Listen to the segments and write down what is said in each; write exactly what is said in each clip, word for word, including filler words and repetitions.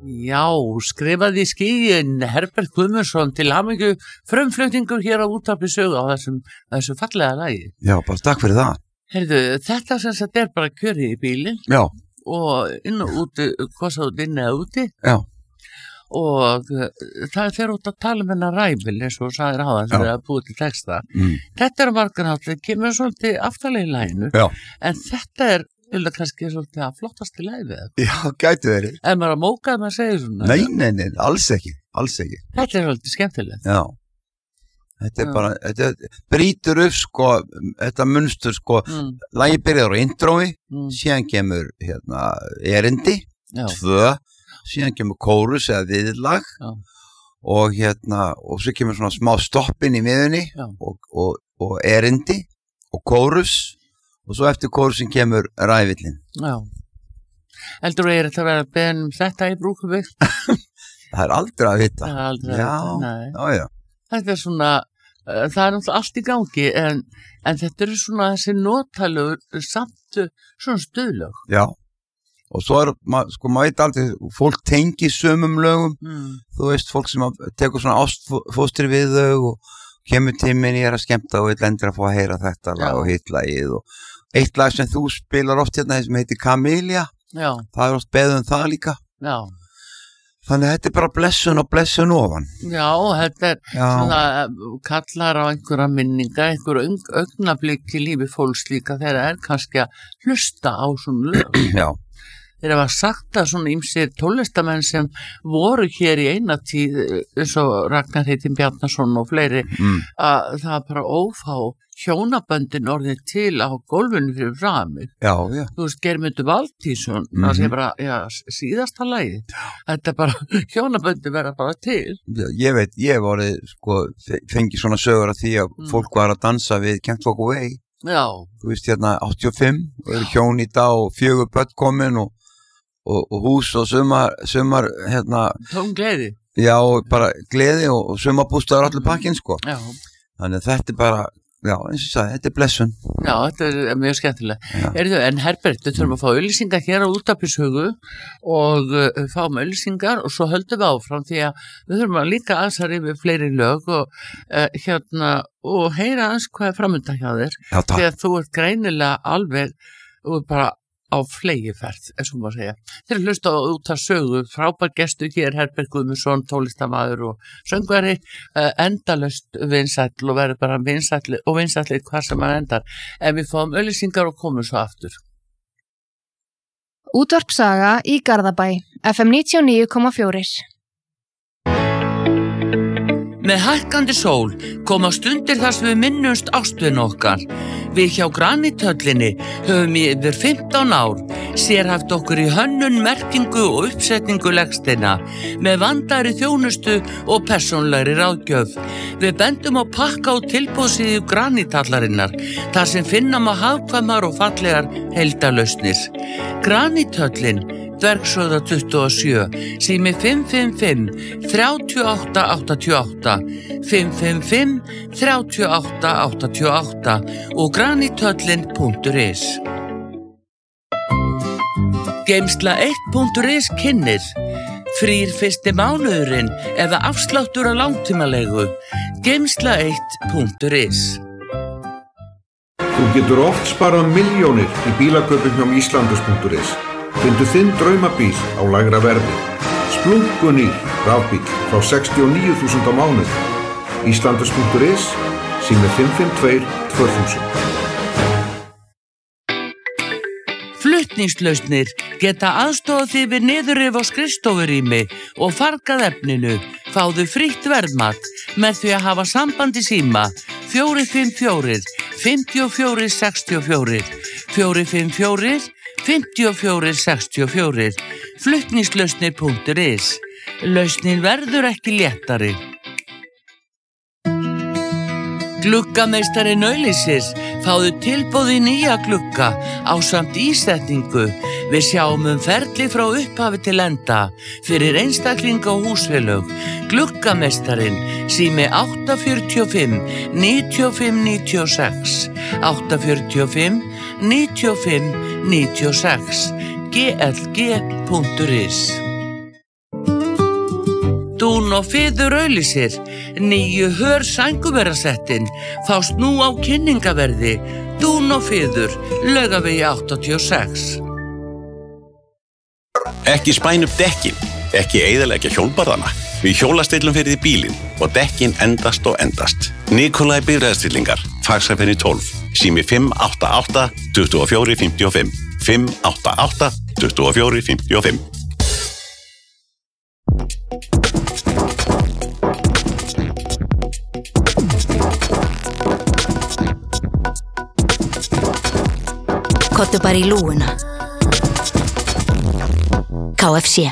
Já, skrifaði í skýin Herbert Guðmundsson til hamingju frumflutningur hér á Útvarpi Sögu á þessum, þessu fallega lagi. Já, bara takk fyrir það. Heyrðu, þetta sem sagt er bara kjörið í bílinn. Já. Og inn og úti, hvað svo inn eða úti. Já. Og það fer út að tala um hennar ræfil eins og sagðir á það þegar það búið til texta. Mm. Þetta er margarnáttið, kemur svolítið aftalega í læginu. Já. En þetta er Vilja kannski svolítið að flottast í læfið. Já, gæti verið. En maður að móka að maður segja svona. Nei, nei, nei, alls ekki, alls ekki. Þetta er svolítið skemmtilegt. Já. Þetta er Já. bara, þetta brýtur upp sko, þetta munstur sko, mm. lagi byrjar á intrói, mm. síðan kemur hérna erindi, Já. tvö, síðan kemur kórus eða viðlag Já. og hérna, og svo kemur svona smá stoppin í miðunni og, og, og erindi og kórus. Og svo eftir kórusin kemur ræfillin. Já. Heldur þú er þetta að vera beðin um þetta í brúkubygg? Það er aldrei að vita. Það er aldrei að já, vita, nei. Já, já. Þetta er svona, uh, það er náttúrulega allt í gangi, en, en þetta eru svona þessi notalögur samt svona stuðlög. Já. Og svo er, ma, sko, maður veit aldrei, fólk tengi sömum lögum, mm. þú veist, fólk sem tekur svona ástfóstri við þau og kemur tíminn ég er að skemmta og ég lendir að fá að heyra þetta lag og hitt lagið og eitt lag sem þú spilar oft hérna sem heitir Camellia, Já. það er oft beðum það líka. Já. Þannig að þetta er bara blessun og blessun ofan. Já, þetta er Já. svona kallar á einhverja minninga, einhverja augnablik í lífi fólks líka þegar það er kannski að hlusta á svona lög. Já. Þeir hafa sagt að svona ýmsir tólestamenn sem voru hér í eina tíð eins og Ragnar Heitin Bjarnason og fleiri mm. að það bara ófá hjónaböndin orðið til á gólfinu fyrir framið. Já, já. Þú veist, Geirmundur Valtísson, mm-hmm. það sé bara, já, síðasta lagi. Þetta er bara, hjónaböndin verða bara til. Já, ég veit, ég voru, sko, fengi svona sögur af því að mm. fólk var að dansa við Can't Walk Away. Já. Þú veist, hérna, áttatíu og fimm, og eru hjón í dag og fjögur börn komin og Og, og hús og sumar, sumar hérna tóm gleði já, og bara gleði og, og sumarbústaður allir pakkinn sko já. Þannig að þetta er bara, já, eins og sagði, þetta er blessun já, þetta er mjög skemmtilega Erðu, en Herbert, við þurfum að fá auglýsingar hér á Útvarpi Sögu og uh, fáum auglýsingar og svo höldum við áfram því að við þurfum að líka aðsar yfir fleiri lög og uh, hérna og heyra aðeins hvað er framönda hjá þér já, því að þú ert greinilega alveg og bara á flegiferð, eins og maður segja. Þeir eru hlusta út að sögu, frábær gestur hér, Herbert Guðmundsson, tólestamaður og söngveri, uh, endalaust vinsæll og verður bara vinsæll og vinsæll hvað sem hann endar. En við fáum auglýsingar og komum svo aftur. Útvarp Saga í Garðabæ, F M níutíu og níu komma fjögur. Með hækkandi sól koma stundir þar sem við minnumst ástvin okkar. Við hjá Granithöllinni höfum í yfir fimmtán ár sérhæft okkur í hönnun, merkingu og uppsetningu legsteina með vandaðri þjónustu og persónlegri ráðgjöf. Við bendum á pakka og tilboðsíðu Granithallarinnar þar sem finna má hagkvæmar og fallegar heildarlausnir. Granithöllin Dvergshöfða tuttugu og sjö, sími fimm fimm fimm, þrjátíu og átta áttatíu og átta, fimm fimm fimm, þrjátíu og átta áttatíu og átta og granithöllin punktur is. Geymsla eitt punktur is kynnir. Frýr fyrsti mánuðurinn eða afsláttur á langtímalegu. Geymsla eitt punktur is. Þú getur oft sparað milljónir í bílakaupum hjá Íslandus punktur is. Fyndu þinn draumabíl á lægra verði. Splunkunýr rafbíl frá sextíu og níu þúsund á mánuði. Íslandus punktur is, sími fimm fimm tvö tvö þúsund. Flutningslausnir geta aðstofað þig við niðurrif á skrifstofurými og fargað efninu. Fáðu frítt verðmat með því að hafa samband í síma fjögur fimm fjögur, fimm fjögur sex fjögur, fjögur fimm fjögur, fimm fjögur sex fjögur, flutningslausnir punktur is. Lausnin verður ekki léttari. Gluggameistari Nauðlýsis, fáðu tilboð í nýja glugga ásamt ísetningu. Við sjáum um ferli frá upphafi til enda fyrir einstaklinga og húsfélög. Gluggameistarinn, sími átta fjögur fimm, níu fimm níu sex, átta fjögur fimm, níu fimm níu sex, g l g punktur is. Dún og Fiður auglýsir, nýju hör sænguverasettin, fást nú á kynningaverði, Dún og Fiður, Laugavegi áttatíu og sex. Ekki spæn upp dekkin, ekki eyðileggja hjólbarðana. Við hjólastillum fyrir því bílinn og dekkin endast og endast. Nikolai bifreiðastillingar, Faxafeni tólf, sími fimm átta átta, tuttugu og fjögur, fimmtíu og fimm, fimm átta átta, tuttugu og fjögur, fimmtíu og fimm. Kottu bara í lúguna. K F C.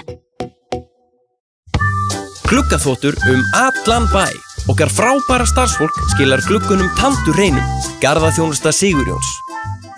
Gluggaþvottur um allan bæ. Okkar frábæra starfsfólk skilar gluggunum tandurhreinum. Garðaþjónusta Sigurjóns.